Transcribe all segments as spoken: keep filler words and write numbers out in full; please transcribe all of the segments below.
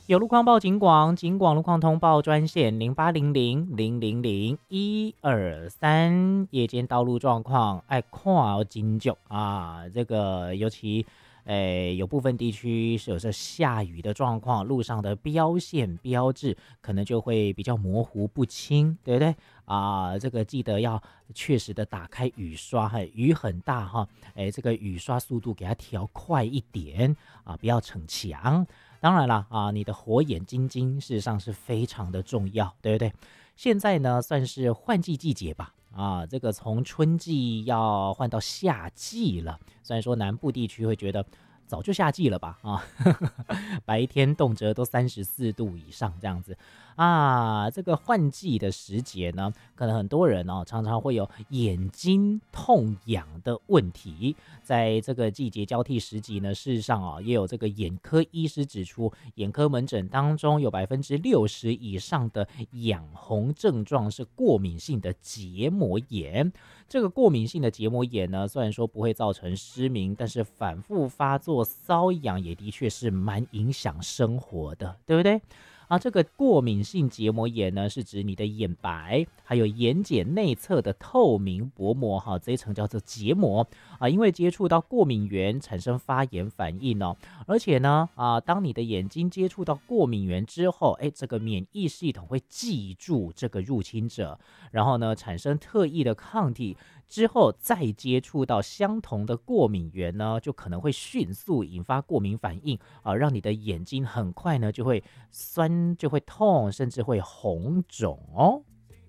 有路况报警广，警广路况通报专线零八零零零零零一二三，夜间道路状况爱看要警觉啊，这个尤其。诶，有部分地区是有着下雨的状况，路上的标线标志可能就会比较模糊不清，对不对啊？这个记得要确实的打开雨刷，哈，雨很大哈，诶，这个雨刷速度给它调快一点啊，不要逞强。当然了啊，你的火眼金睛事实上是非常的重要，对不对？现在呢算是换季季节吧。啊，这个从春季要换到夏季了。虽然说南部地区会觉得早就夏季了吧，啊，白天动辄都三十四度以上这样子啊。这个换季的时节呢，可能很多人哦常常会有眼睛痛痒的问题。在这个季节交替时节呢，事实上啊，也有这个眼科医师指出，眼科门诊当中有百分之六十以上的痒红症状是过敏性的结膜炎。这个过敏性的结膜炎呢，虽然说不会造成失明，但是反复发作瘙痒也的确是蛮影响生活的，对不对？啊，这个过敏性结膜炎呢，是指你的眼白还有眼睑内侧的透明薄膜，哈，这一层叫做结膜啊，因为接触到过敏源产生发炎反应哦，而且呢，啊，当你的眼睛接触到过敏源之后，哎，这个免疫系统会记住这个入侵者，然后呢，产生特异的抗体。之后再接触到相同的过敏源呢，就可能会迅速引发过敏反应啊，让你的眼睛很快呢就会酸、就会痛，甚至会红肿哦。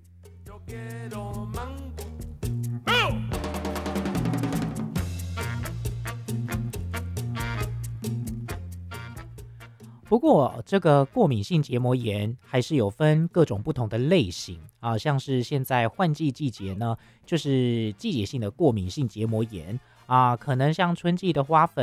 不过，这个过敏性结膜炎还是有分各种不同的类型啊，像是现在换季季节呢，就是季节性的过敏性结膜炎啊，可能像春季的花粉。